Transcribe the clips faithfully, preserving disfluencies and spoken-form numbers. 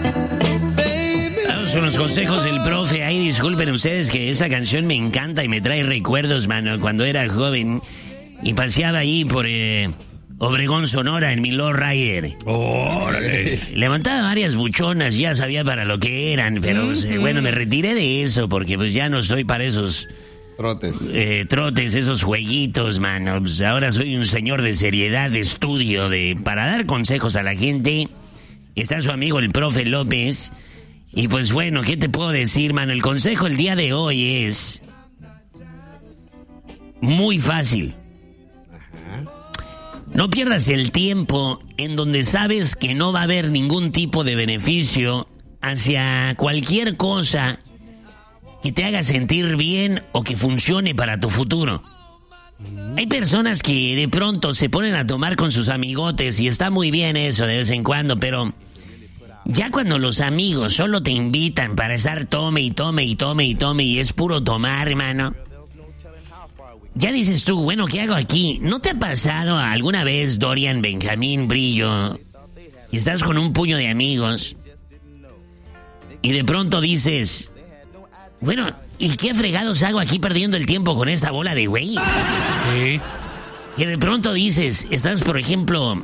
Vamos con los consejos del profe. Ay, disculpen ustedes que esa canción me encanta y me trae recuerdos, mano, cuando era joven y paseaba ahí por eh, Obregón, Sonora, en mi lowrider. ¡Órale! Levantaba varias buchonas, ya sabía para lo que eran, pero mm-hmm. bueno, me retiré de eso porque pues ya no estoy para esos... Trotes. Eh, trotes, esos jueguitos, mano. Pues ahora soy un señor de seriedad, de estudio, de para dar consejos a la gente. Está su amigo el profe López. Y pues bueno, ¿qué te puedo decir, mano? El consejo el día de hoy es... muy fácil. No pierdas el tiempo en donde sabes que no va a haber ningún tipo de beneficio hacia cualquier cosa que te haga sentir bien o que funcione para tu futuro. Hay personas que de pronto se ponen a tomar con sus amigotes y está muy bien eso de vez en cuando, pero ya cuando los amigos solo te invitan para estar tome y tome y tome y tome y es puro tomar, hermano, ya dices tú, bueno, ¿qué hago aquí? ¿No te ha pasado alguna vez, Dorian, Benjamín, Brillo, y estás con un puño de amigos y de pronto dices... bueno, ¿y qué fregados hago aquí perdiendo el tiempo con esta bola de güey? Sí. Que de pronto dices, estás, por ejemplo,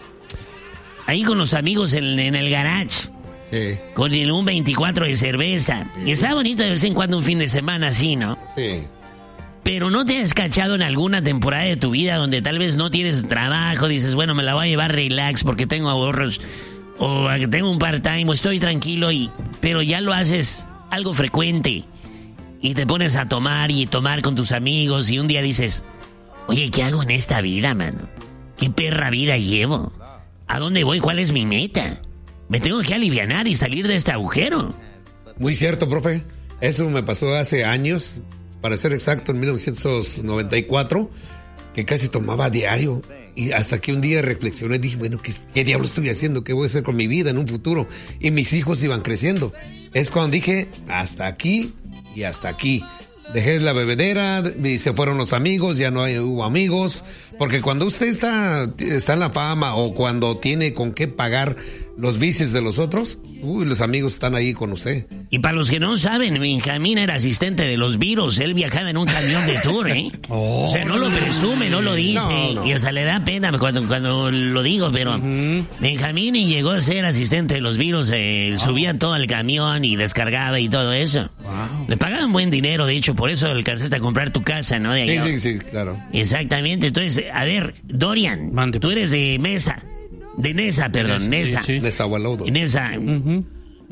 ahí con los amigos en, en el garage. Sí. Con el un veinticuatro de cerveza. Sí. Y está bonito de vez en cuando un fin de semana así, ¿no? Sí. Pero ¿no te has cachado en alguna temporada de tu vida donde tal vez no tienes trabajo? Dices, bueno, me la voy a llevar relax porque tengo ahorros. O tengo un part-time o estoy tranquilo y... pero ya lo haces... algo frecuente y te pones a tomar y tomar con tus amigos y un día dices, oye, ¿qué hago en esta vida, mano? ¿Qué perra vida llevo? ¿A dónde voy? ¿Cuál es mi meta? Me tengo que alivianar y salir de este agujero. Muy cierto, profe. Eso me pasó hace años, para ser exacto, en mil novecientos noventa y cuatro, que casi tomaba a diario. Y hasta que un día reflexioné y dije, bueno, ¿qué, ¿qué diablo estoy haciendo? ¿Qué voy a hacer con mi vida en un futuro? Y mis hijos iban creciendo. Es cuando dije, hasta aquí y hasta aquí. Dejé la bebedera y se fueron los amigos, ya no hay, hubo amigos. Porque cuando usted está, está en la fama o cuando tiene con qué pagar los vicios de los otros, uy, los amigos están ahí con usted. Y para los que no saben, Benjamín era asistente de los virus. Él viajaba en un camión de tour, ¿eh? Oh, o sea, no lo presume, no lo dice. No, no. Y hasta le da pena cuando, cuando lo digo, pero uh-huh. Benjamín llegó a ser asistente de los virus. Eh, wow. Subía todo al camión y descargaba y todo eso. Wow. Le pagaban buen dinero, de hecho, por eso alcanzaste a comprar tu casa, ¿no? De allá. Sí, sí, sí, claro. Exactamente. Entonces, a ver, Dorian, Mande. Tú eres de Mesa. De Nesa, perdón, sí, Nesa. Sí, sí. Nezahualóyotl. Nesa. Uh-huh.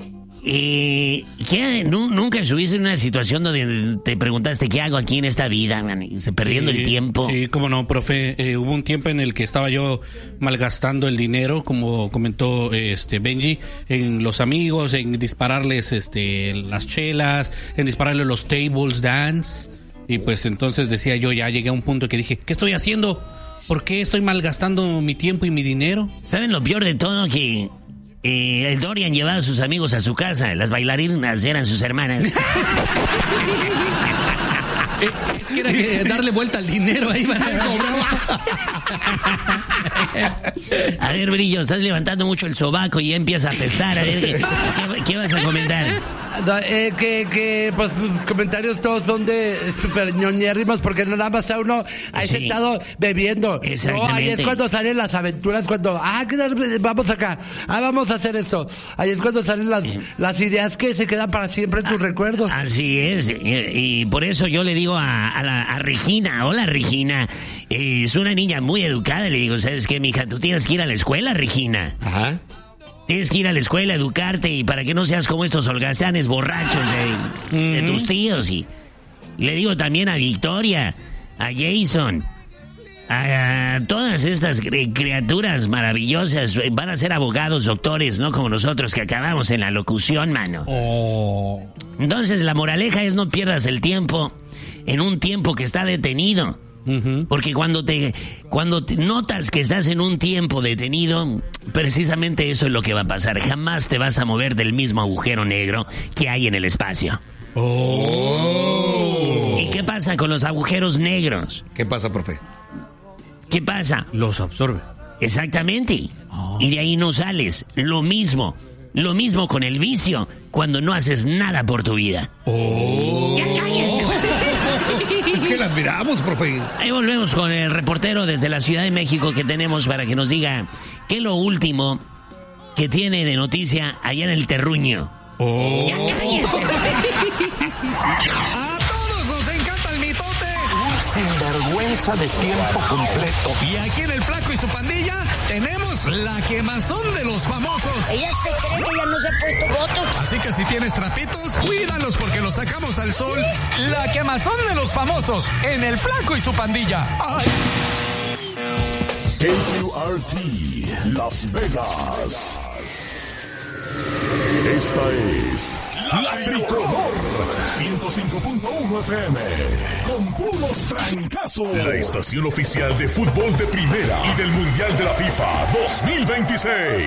Eh, ¿qué, ¿Nunca estuviste en una situación donde te preguntaste qué hago aquí en esta vida, man? Perdiendo sí, el tiempo. Sí, cómo no, profe. Eh, hubo un tiempo en el que estaba yo malgastando el dinero, como comentó este Benji, en los amigos, en dispararles este las chelas, en dispararles los tables dance. Y pues entonces decía yo, ya llegué a un punto que dije, ¿qué estoy haciendo? ¿Por qué estoy malgastando mi tiempo y mi dinero? ¿Saben lo peor de todo? Que eh, el Dorian llevaba a sus amigos a su casa. Las bailarinas eran sus hermanas. eh, es que era que darle vuelta al dinero ahí para A ver, Brillo, estás levantando mucho el sobaco y ya empieza a apestar. A ver, ¿qué, qué, qué vas a comentar? No, eh, que, que pues sus comentarios todos son de super ñoñérrimos porque no nada más está uno ahí sí. sentado bebiendo. No, ahí es cuando salen las aventuras, cuando, ah, vamos acá, ah, vamos a hacer esto. Ahí es cuando salen las, eh. las ideas que se quedan para siempre en tus ah, recuerdos. Así es, y, y por eso yo le digo a, a, la, a Regina, hola Regina, eh, es una niña muy educada, le digo, ¿sabes qué, mija? Tú tienes que ir a la escuela, Regina. Ajá. Tienes que ir a la escuela, educarte y para que no seas como estos holgazanes borrachos de, uh-huh. de tus tíos. Y, y le digo también a Victoria, a Jason, a, a todas estas cre- criaturas maravillosas. Van a ser abogados, doctores, no como nosotros que acabamos en la locución, mano. Oh. Entonces la moraleja es no pierdas el tiempo en un tiempo que está detenido. Uh-huh. Porque cuando te cuando te notas que estás en un tiempo detenido, precisamente eso es lo que va a pasar. Jamás te vas a mover del mismo agujero negro que hay en el espacio. Oh. ¿Y qué pasa con los agujeros negros? ¿Qué pasa, profe? ¿Qué pasa? Los absorbe. Exactamente. Oh. Y de ahí no sales. Lo mismo. Lo mismo con el vicio, cuando no haces nada por tu vida. Oh. ¡Ya cállense! Es que la admiramos, profe. Ahí volvemos con el reportero desde la Ciudad de México que tenemos para que nos diga qué es lo último que tiene de noticia allá en el terruño. Oh. ¡Ya cállense! ¡A todos nos encanta el mitote! Sinvergüenza de tiempo completo. Y aquí en El Flaco y su pandilla tenemos la quemazón de los famosos. Ella se cree que ya no se ha puesto botox. Así que si tienes trapitos, cuídalos porque los sacamos al sol. La quemazón de los famosos en El Flaco y su pandilla. ¡Ay! K Q R T Las Vegas. Esta es La Tricolor ciento cinco punto uno F M con puros trancazos. La estación oficial de fútbol de primera y del Mundial de la FIFA dos mil veintiséis.